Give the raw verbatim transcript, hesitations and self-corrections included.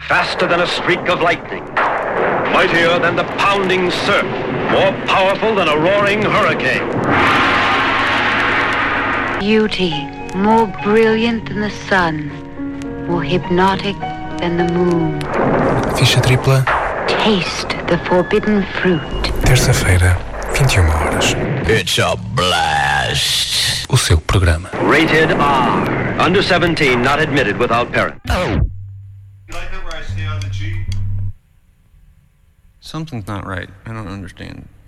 faster than a streak of lightning, mightier than the pounding surf, more powerful than a roaring hurricane. Beauty, more brilliant than the sun, more hypnotic than the moon. Ficha tripla. Taste the forbidden fruit. Terça-feira, vinte e uma horas. It's a blast. O seu programa. Rated R. Under seventeen, not admitted without parent. You like that where I stay on the G? Something's not right. I don't understand.